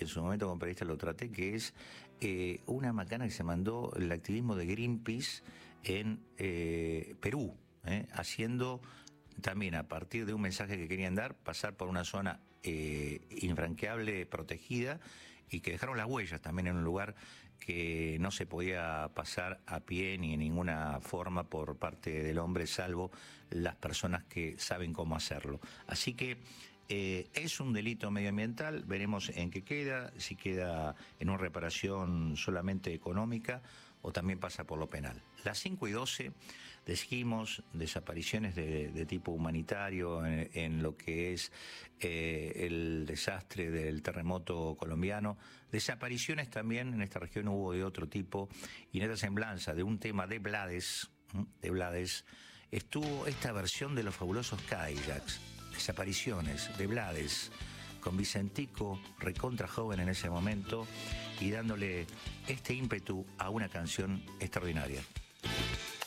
en su momento como periodista lo traté, que es una macana que se mandó el activismo de Greenpeace en Perú, haciendo también, a partir de un mensaje que querían dar, pasar por una zona infranqueable, protegida, y que dejaron las huellas también en un lugar que no se podía pasar a pie ni en ninguna forma por parte del hombre, salvo las personas que saben cómo hacerlo. Así que es un delito medioambiental, veremos en qué queda, si queda en una reparación solamente económica o también pasa por lo penal. Las 5:12 dijimos desapariciones de tipo humanitario en lo que es el desastre del terremoto colombiano, desapariciones también en esta región hubo de otro tipo, y en esta semblanza de un tema de Blades, estuvo esta versión de los fabulosos Cadillacs, desapariciones de Blades, con Vicentico, recontra joven en ese momento, y dándole este ímpetu a una canción extraordinaria.